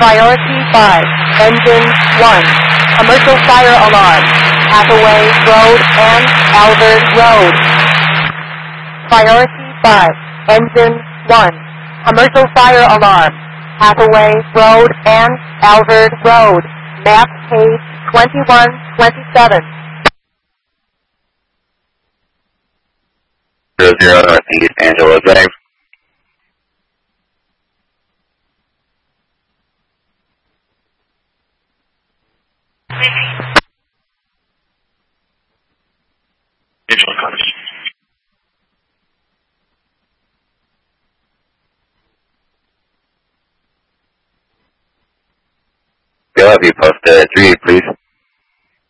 Priority 5, Engine 1, Commercial Fire Alarm, Hathaway Road and Albert Road. Priority 5, Engine 1, Commercial Fire Alarm, Hathaway Road and Albert Road. Map page 2127. 00 Northeast Angelo Drive. Angelo Cottage. Go, have you post 3, please.